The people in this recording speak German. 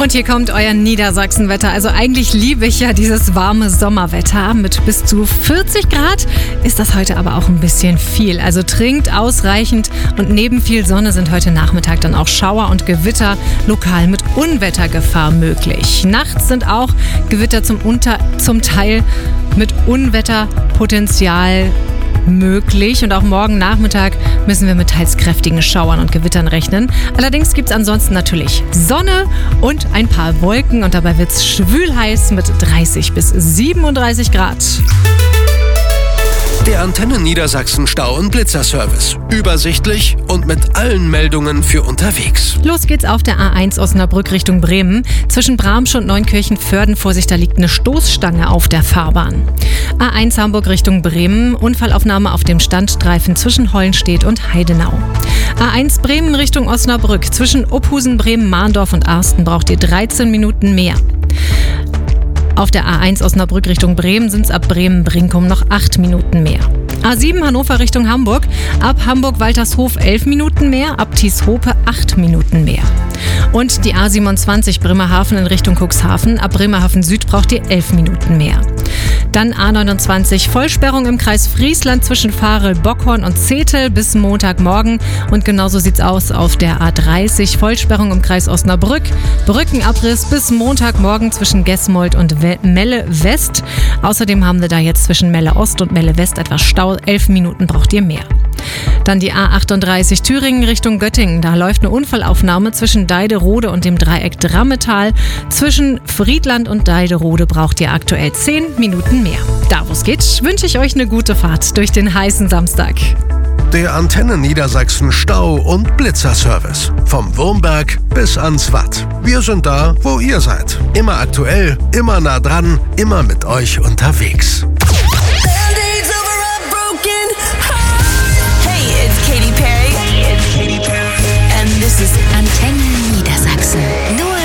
Und hier kommt euer Niedersachsenwetter. Also eigentlich liebe ich ja dieses warme Sommerwetter. Mit bis zu 40 Grad ist das heute aber auch ein bisschen viel. Also trinkt ausreichend und neben viel Sonne sind heute Nachmittag dann auch Schauer und Gewitter lokal mit Unwettergefahr möglich. Nachts sind auch Gewitter zum Teil mit Unwetterpotenzial möglich und auch morgen Nachmittag müssen wir mit teils kräftigen Schauern und Gewittern rechnen. Allerdings gibt es ansonsten natürlich Sonne und ein paar Wolken und dabei wird es schwül heiß mit 30 bis 37 Grad. Der Antenne Niedersachsen Stau- und Blitzerservice. Übersichtlich und mit allen Meldungen für unterwegs. Los geht's auf der A1 Osnabrück Richtung Bremen. Zwischen Bramsch und Neunkirchen-Vörden, Vorsicht, da liegt eine Stoßstange auf der Fahrbahn. A1 Hamburg Richtung Bremen. Unfallaufnahme auf dem Standstreifen zwischen Hollenstedt und Heidenau. A1 Bremen Richtung Osnabrück. Zwischen Ophusen, Bremen, Mahndorf und Arsten braucht ihr 13 Minuten mehr. Auf der A1 Osnabrück Richtung Bremen sind es ab Bremen-Brinkum noch 8 Minuten mehr. A7 Hannover Richtung Hamburg. Ab Hamburg-Waltershof 11 Minuten mehr, ab Thieshope 8 Minuten mehr. Und die A27 Bremerhaven in Richtung Cuxhaven. Ab Bremerhaven Süd braucht ihr 11 Minuten mehr. Dann A29 Vollsperrung im Kreis Friesland zwischen Varel, Bockhorn und Zetel bis Montagmorgen. Und genauso sieht's aus auf der A30 Vollsperrung im Kreis Osnabrück. Brückenabriss bis Montagmorgen zwischen Gesmold und Melle West. Außerdem haben wir da jetzt zwischen Melle Ost und Melle West etwas Stau. 11 Minuten braucht ihr mehr. Dann die A38 Thüringen Richtung Göttingen. Da läuft eine Unfallaufnahme zwischen Deiderode und dem Dreieck Drammetal. Zwischen Friedland und Deiderode braucht ihr aktuell 10 Minuten mehr. Da wo es geht, wünsche ich euch eine gute Fahrt durch den heißen Samstag. Der Antenne Niedersachsen Stau- und Blitzerservice. Vom Wurmberg bis ans Watt. Wir sind da, wo ihr seid. Immer aktuell, immer nah dran, immer mit euch unterwegs.